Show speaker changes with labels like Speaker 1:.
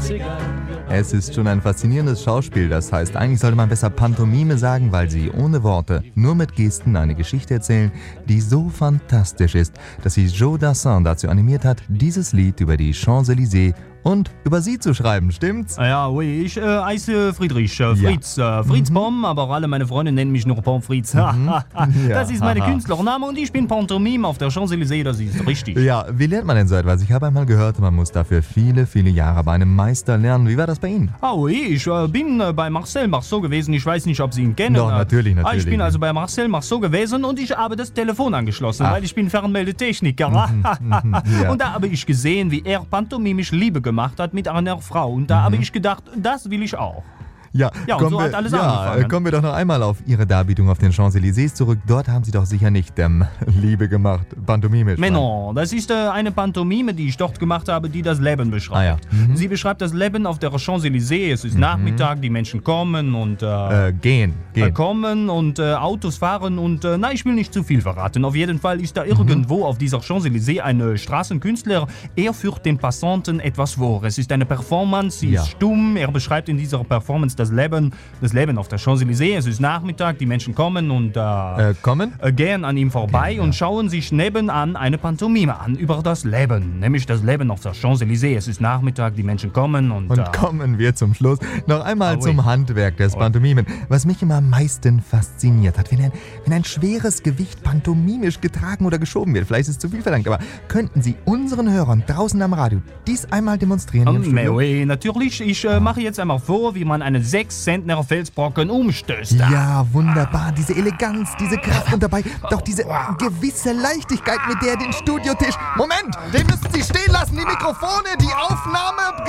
Speaker 1: Es ist schon ein faszinierendes Schauspiel, das heißt, eigentlich sollte man besser Pantomime sagen, weil sie ohne Worte, nur mit Gesten eine Geschichte erzählen, die so fantastisch ist, dass sie Joe Dassin dazu animiert hat, dieses Lied über die Champs-Élysées und über sie zu schreiben, stimmt's?
Speaker 2: Ja, oui, ich heiße Friedrich, Fritz, Fritz Pomm, aber alle meine Freunde nennen mich nur Pomm Fritz. Das ist meine Künstlername und ich bin Pantomime auf der Champs-Élysées, das ist richtig.
Speaker 1: Ja, wie lernt man denn so etwas? Ich habe einmal gehört, man muss dafür viele, viele Jahre bei einem Meister lernen. Wie war das bei Ihnen?
Speaker 2: Ah oui, ich bin bei Marcel Marceau gewesen, ich weiß nicht, ob Sie ihn kennen.
Speaker 1: Doch, natürlich.
Speaker 2: Ich bin also bei Marcel Marceau gewesen und ich habe das Telefon angeschlossen, weil ich bin Fernmeldetechniker.
Speaker 1: Ja.
Speaker 2: Und da habe ich gesehen, wie er pantomimisch Liebe gemacht hat mit einer Frau. Und da habe ich gedacht, das will ich auch.
Speaker 1: Ja,
Speaker 2: und so hat alles angefangen.
Speaker 1: Kommen wir doch noch einmal auf Ihre Darbietung auf den Champs-Élysées zurück. Dort haben Sie doch sicher nicht Liebe gemacht, pantomimisch.
Speaker 2: Mais non, das ist eine Pantomime, die ich dort gemacht habe, die das Leben beschreibt. Sie beschreibt das Leben auf der Champs-Élysées. Es ist Nachmittag, die Menschen kommen und
Speaker 1: gehen.
Speaker 2: Kommen und Autos fahren und ich will nicht zu viel verraten. Auf jeden Fall ist da irgendwo auf dieser Champs-Élysées ein Straßenkünstler. Er führt den Passanten etwas vor. Es ist eine Performance, sie ist stumm. Er beschreibt in dieser Performance das Leben auf der Champs-Élysées. Es ist Nachmittag, die Menschen kommen und gehen an ihm vorbei und schauen sich nebenan eine Pantomime an über das Leben, nämlich das Leben auf der Champs-Élysées. Es ist Nachmittag, die Menschen kommen und
Speaker 1: kommen wir zum Schluss noch einmal zum Handwerk des Pantomimen. Was mich immer am meisten fasziniert hat, wenn ein schweres Gewicht pantomimisch getragen oder geschoben wird. Vielleicht ist es zu viel verlangt, aber könnten Sie unseren Hörern draußen am Radio dies einmal demonstrieren?
Speaker 2: Oui, natürlich. Ich mache jetzt einmal vor, wie man einen 6-Zentner Felsbrocken umstößt.
Speaker 1: Ja, wunderbar. Diese Eleganz, diese Kraft und dabei doch diese gewisse Leichtigkeit, mit der den Studiotisch... Moment, den müssen Sie stehen lassen, die Mikrofone, die Aufnahme